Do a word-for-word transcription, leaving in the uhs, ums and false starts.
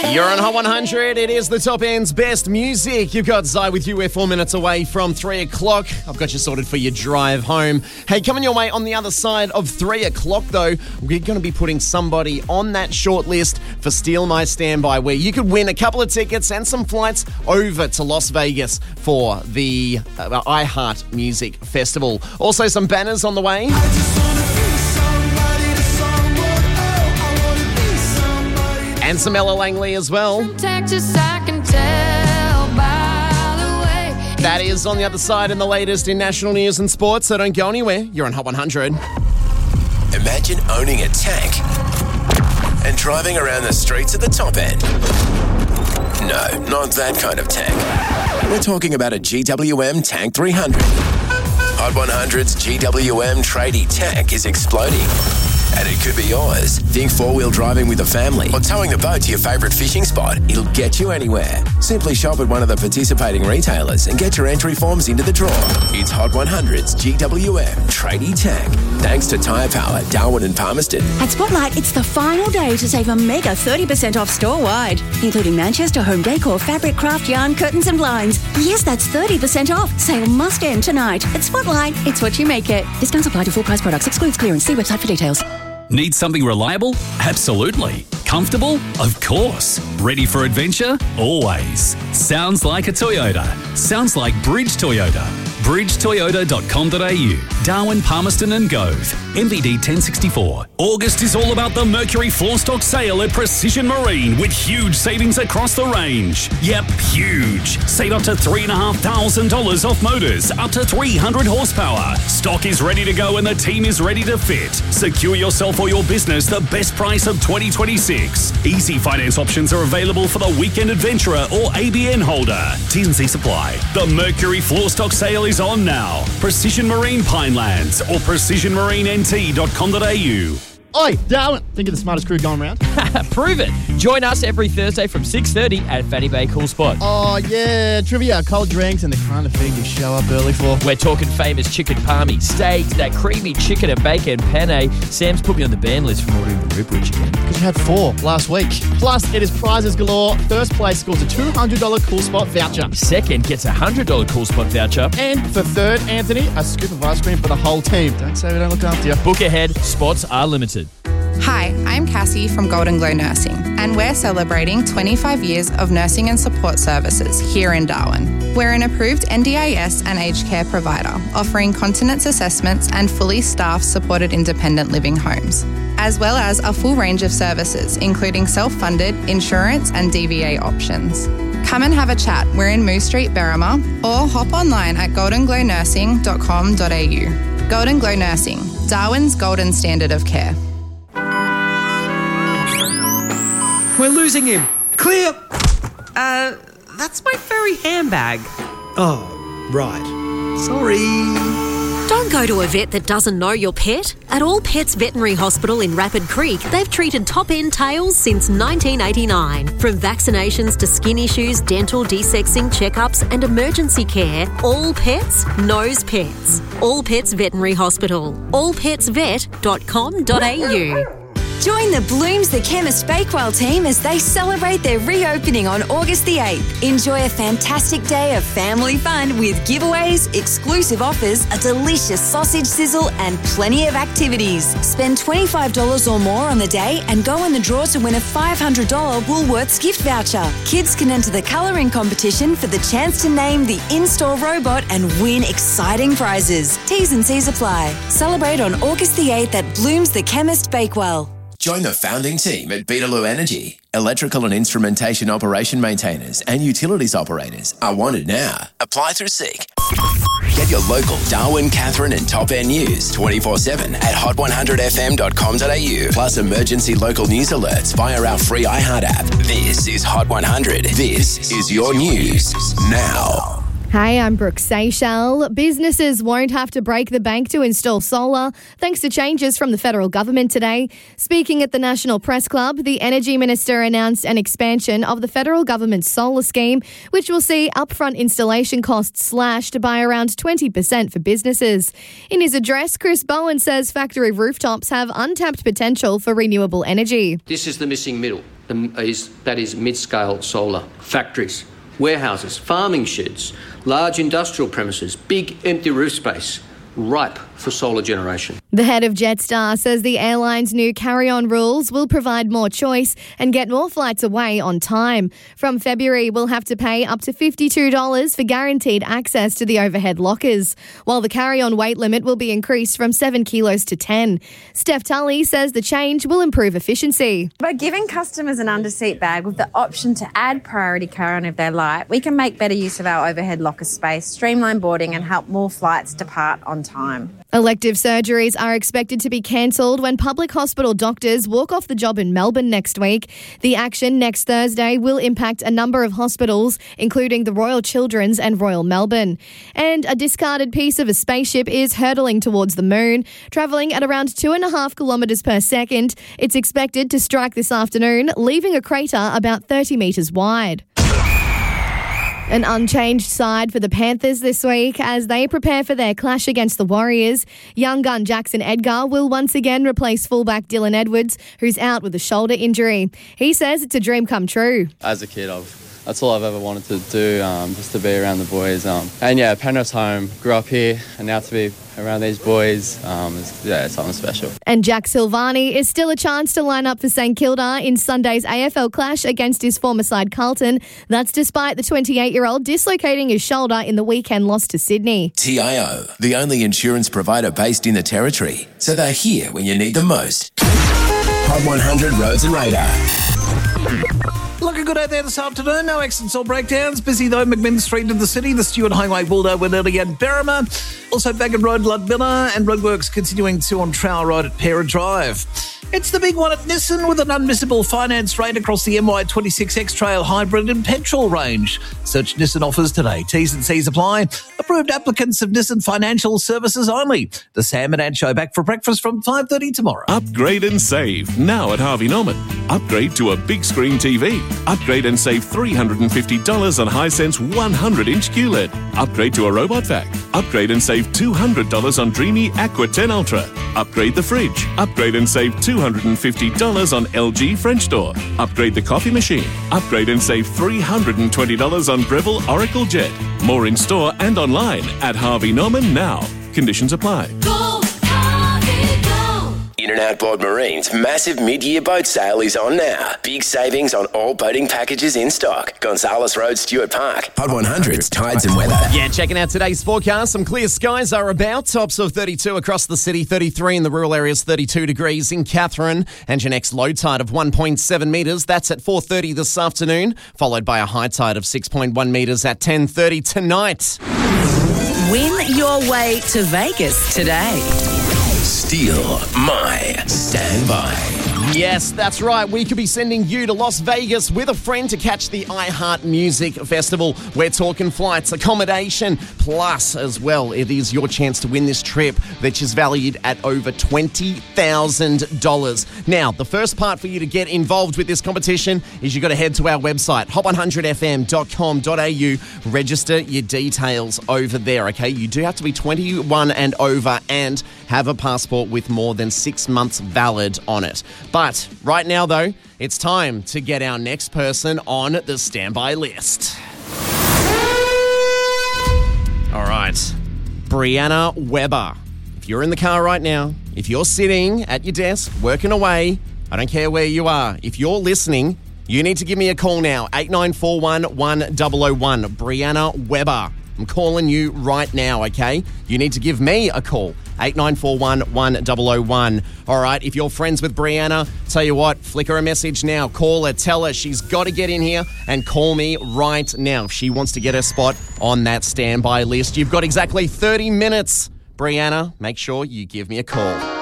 You're on Hot one hundred. It is the top end's best music. You've got Zai with you. We're four minutes away from three o'clock. I've got you sorted for your drive home. Hey, coming your way on the other side of three o'clock, though, we're going to be putting somebody on that short list for Steal My Standby, where you could win a couple of tickets and some flights over to Las Vegas for the uh, iHeart Music Festival. Also, some banners on the way. I just wanna be somebody to someone, oh, I wanna be somebody. And some Ella Langley as well. Texas, I can tell by the way. That is on the other side and the latest in national news and sports, so don't go anywhere. You're on Hot one hundred. Imagine owning a tank and driving around the streets at the top end. No, not that kind of tank. We're talking about a G W M Tank three hundred. Hot one hundred's G W M tradie tank is exploding. And it could be yours. Think four-wheel driving with a family or towing the boat to your favourite fishing spot. It'll get you anywhere. Simply shop at one of the participating retailers and get your entry forms into the draw. It's Hot one hundred's G W M Tradie Tank. Thanks to Tyre Power, Darwin and Palmerston. At Spotlight, it's the final day to save a mega thirty percent off store-wide, including Manchester home decor, fabric, craft, yarn, curtains and blinds. Yes, that's thirty percent off. Sale must end tonight. At Spotlight, it's what you make it. Discounts apply to full-price products. Excludes clearance. See website for details. Need something reliable? Absolutely. Comfortable? Of course. Ready for adventure? Always. Sounds like a Toyota. Sounds like Bridge Toyota. bridge toyota dot com dot a u. Darwin, Palmerston and Gove. M V D ten sixty-four. August is all about the Mercury floor stock sale at Precision Marine with huge savings across the range. Yep, huge. Save up to three thousand five hundred dollars off motors, up to three hundred horsepower. Stock is ready to go and the team is ready to fit. Secure yourself or your business the best price of twenty twenty-six. Easy finance options are available for the weekend adventurer or A B N holder. T's and C's apply. The Mercury floor stock sale is on now. Precision Marine Pinelands or precision marine n t dot com dot a u. Oi, Darwin, think of the smartest crew going round. Prove it. Join us every Thursday from six thirty at Fatty Bay Cool Spot. Oh, yeah, trivia, cold drinks, and the kind of thing you show up early for. We're talking famous chicken palmy, steaks, that creamy chicken and bacon penne. Sam's put me on the ban list from ordering the ribwich again. Because you had four last week. Plus, it is prizes galore. First place scores a two hundred dollars Cool Spot voucher. Second gets a one hundred dollars Cool Spot voucher. And for third, Anthony, a scoop of ice cream for the whole team. Don't say we don't look after you. Book ahead. Spots are limited. Hi, I'm Cassie from Golden Glow Nursing, and we're celebrating twenty-five years of nursing and support services here in Darwin. We're an approved N D I S and aged care provider, offering continence assessments and fully staffed supported independent living homes, as well as a full range of services, including self-funded, insurance and D V A options. Come and have a chat. We're in Moose Street, Berrima, or hop online at golden glow nursing dot com dot a u. Golden Glow Nursing, Darwin's golden standard of care. We're losing him. Clear. Uh, that's my furry handbag. Oh, right. Sorry. Don't go to a vet that doesn't know your pet. At All Pets Veterinary Hospital in Rapid Creek, they've treated top-end tails since nineteen eighty-nine. From vaccinations to skin issues, dental, desexing, checkups and emergency care, All Pets knows pets. All Pets Veterinary Hospital. all pets vet dot com dot a u. Join the Blooms the Chemist Bakewell team as they celebrate their reopening on August the eighth. Enjoy a fantastic day of family fun with giveaways, exclusive offers, a delicious sausage sizzle and plenty of activities. Spend twenty-five dollars or more on the day and go in the draw to win a five hundred dollars Woolworths gift voucher. Kids can enter the colouring competition for the chance to name the in-store robot and win exciting prizes. T's and C's apply. Celebrate on August the eighth at Blooms the Chemist Bakewell. Join the founding team at Beetaloo Energy. Electrical and instrumentation operation maintainers and utilities operators are wanted now. Apply through Seek. Get your local Darwin, Catherine and Top End news twenty-four seven at hot one hundred f m dot com dot a u. Plus emergency local news alerts via our free iHeart app. This is Hot one hundred. This is your news now. Hey, I'm Brooke Seychelles. Businesses won't have to break the bank to install solar, thanks to changes from the federal government today. Speaking at the National Press Club, the Energy Minister announced an expansion of the federal government's solar scheme, which will see upfront installation costs slashed by around twenty percent for businesses. In his address, Chris Bowen says factory rooftops have untapped potential for renewable energy. This is the missing middle, is, that is mid-scale solar. Factories, warehouses, farming sheds, large industrial premises, big empty roof space, ripe for solar generation. The head of Jetstar says the airline's new carry-on rules will provide more choice and get more flights away on time. From February, we'll have to pay up to fifty-two dollars for guaranteed access to the overhead lockers, while the carry-on weight limit will be increased from seven kilos to ten. Steph Tully says the change will improve efficiency. By giving customers an underseat bag with the option to add priority carry-on if they like, we can make better use of our overhead locker space, streamline boarding and help more flights depart on time. Elective surgeries are expected to be cancelled when public hospital doctors walk off the job in Melbourne next week. The action next Thursday will impact a number of hospitals, including the Royal Children's and Royal Melbourne. And a discarded piece of a spaceship is hurtling towards the moon, travelling at around two and a half kilometres per second. It's expected to strike this afternoon, leaving a crater about thirty metres wide. An unchanged side for the Panthers this week as they prepare for their clash against the Warriors. Young gun Jackson Edgar will once again replace fullback Dylan Edwards, who's out with a shoulder injury. He says it's a dream come true. As a kid, I've that's all I've ever wanted to do, um, just to be around the boys. Um, and yeah, Penrith's home, grew up here, and now to be around these boys, um, is, yeah, it's something special. And Jack Silvani is still a chance to line up for St Kilda in Sunday's A F L clash against his former side Carlton. That's despite the twenty-eight-year-old dislocating his shoulder in the weekend loss to Sydney. T I O, the only insurance provider based in the Territory, so they're here when you need them most. Hot one hundred Roads and Radar. Looking good out there this afternoon. No accidents or breakdowns. Busy though, McMinn Street in the city, the Stewart Highway, Waldo, Winnelly and Berrima. Also Bagon Road, Ludmilla, and roadworks continuing to on Trowell Road at Pera Drive. It's the big one at Nissan with an unmissable finance rate across the M Y twenty-six X-Trail Hybrid and Petrol range. Search Nissan offers today. T's and C's apply. Approved applicants of Nissan Financial Services only. The Sam and Ann Show back for breakfast from five thirty tomorrow. Upgrade and save now at Harvey Norman. Upgrade to a big screen T V. Upgrade and save three hundred fifty dollars on Hisense one hundred inch Q L E D. Upgrade to a robot vac. Upgrade and save two hundred dollars on Dreamy Aqua ten Ultra. Upgrade the fridge. Upgrade and save two hundred fifty dollars on L G French door. Upgrade the coffee machine. Upgrade and save three hundred twenty dollars on Breville Oracle Jet. More in store and online at Harvey Norman now. Conditions apply. Go, Harvey, go! In and Outboard Marine's massive mid-year boat sale is on now. Big savings on all boating packages in stock. Gonzales Road, Stuart Park. Hot one hundred's tides and weather. Yeah, checking out today's forecast. Some clear skies are about. Tops of thirty-two across the city, thirty-three in the rural areas, thirty-two degrees in Katherine. And your next low tide of one point seven metres. That's at four thirty this afternoon, followed by a high tide of six point one metres at ten thirty tonight. Win your way to Vegas today. Steal my standby. Yes, that's right. We could be sending you to Las Vegas with a friend to catch the iHeart Music Festival. We're talking flights, accommodation, plus as well, it is your chance to win this trip, which is valued at over twenty thousand dollars. Now, the first part for you to get involved with this competition is you've got to head to our website, hot one hundred f m dot com dot a u. Register your details over there, okay? You do have to be twenty-one and over and have a passport with more than six months valid on it. But right now, though, it's time to get our next person on the standby list. All right, Brianna Weber. If you're in the car right now, if you're sitting at your desk, working away, I don't care where you are. If you're listening, you need to give me a call now, eight nine four one, one zero zero one. Brianna Weber. I'm calling you right now, okay? You need to give me a call, eight nine four one, one zero zero one. All right, if you're friends with Brianna, tell you what, flick her a message now. Call her, tell her she's got to get in here and call me right now if she wants to get her spot on that standby list. You've got exactly thirty minutes. Brianna, make sure you give me a call.